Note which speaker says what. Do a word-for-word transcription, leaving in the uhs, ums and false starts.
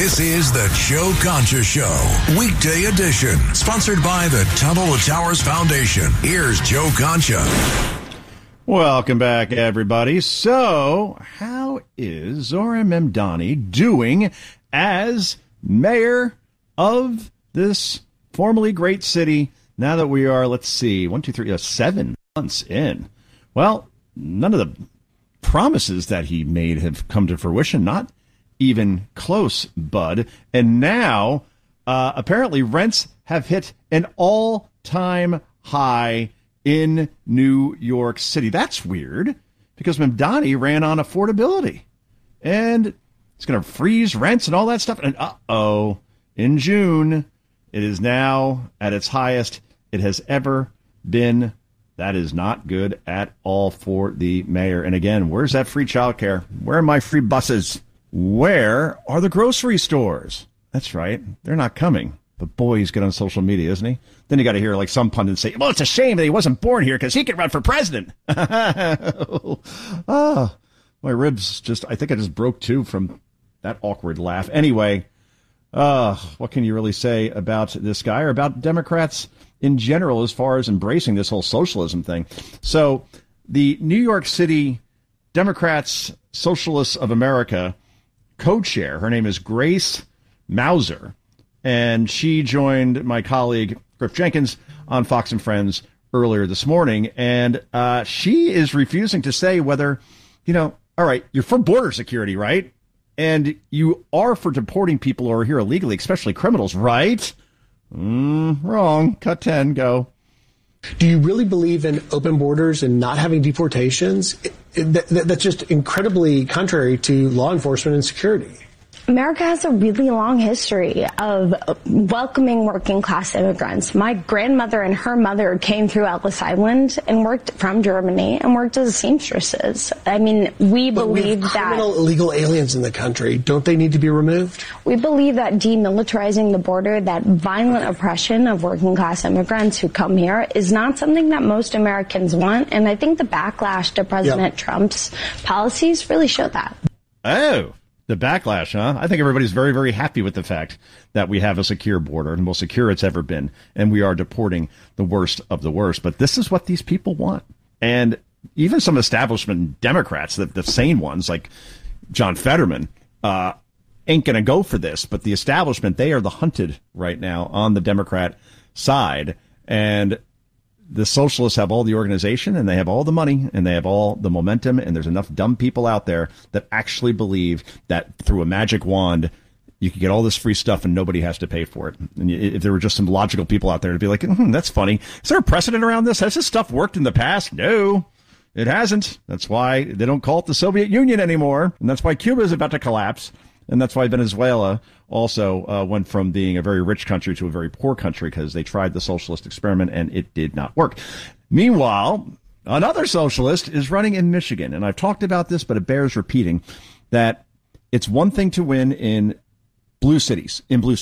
Speaker 1: This is the Joe Concha Show, weekday edition, sponsored by the Tunnel to Towers Foundation. Here's Joe Concha.
Speaker 2: Welcome back, everybody. So, how is Zohran Mamdani doing as mayor of this formerly great city now that we are, let's see, one, two, three, uh, seven months in? Well, none of the promises that he made have come to fruition, not even close, bud. And now, uh, apparently, rents have hit an all-time high in New York City. That's weird, because Mamdani ran on affordability. And it's going to freeze rents and all that stuff. And uh-oh, in June, it is now at its highest it has ever been. That is not good at all for the mayor. And again, where's that free childcare? Where are my free buses? Where are the grocery stores? That's right. They're not coming. But boy, he's good on social media, isn't he? Then you got to hear like some pundits say, well, it's a shame that he wasn't born here because he could run for president. Oh, my ribs just, I think I just broke two from that awkward laugh. Anyway, uh, what can you really say about this guy or about Democrats in general as far as embracing this whole socialism thing? So the New York City Democrats, Socialists of America co-chair, her name is Grace Mauser, and she joined my colleague Griff Jenkins on Fox and Friends earlier this morning, and uh, she is refusing to say whether, you know, all right, you're for border security, right? And you are for deporting people who are here illegally, especially criminals, right? Mm, wrong. Cut ten, go.
Speaker 3: Do you really believe in open borders and not having deportations? It, it, that, that's just incredibly contrary to law enforcement and security.
Speaker 4: America has a really long history of welcoming working class immigrants. My grandmother and her mother came through Ellis Island and worked from Germany and worked as seamstresses. I mean, we
Speaker 3: but
Speaker 4: believe
Speaker 3: we have
Speaker 4: that
Speaker 3: criminal illegal aliens in the country. Don't they need to be removed?
Speaker 4: We believe that demilitarizing the border, that violent oppression of working class immigrants who come here, is not something that most Americans want. And I think the backlash to President yep. Trump's policies really show that.
Speaker 2: Oh. The backlash, huh? I think everybody's very, very happy with the fact that we have a secure border, and most secure it's ever been, and we are deporting the worst of the worst. But this is what these people want. And even some establishment Democrats, the, the sane ones, like John Fetterman, uh, ain't going to go for this. But the establishment, they are the hunted right now on the Democrat side. And the socialists have all the organization, and they have all the money, and they have all the momentum, and there's enough dumb people out there that actually believe that through a magic wand you can get all this free stuff and nobody has to pay for it. And if there were just some logical people out there to be like, hmm, that's funny. Is there a precedent around this? Has this stuff worked in the past? No, it hasn't. That's why they don't call it the Soviet Union anymore, and that's why Cuba is about to collapse. And that's why Venezuela also uh, went from being a very rich country to a very poor country, because they tried the socialist experiment and it did not work. Meanwhile, another socialist is running in Michigan. And I've talked about this, but it bears repeating that it's one thing to win in blue cities, in blue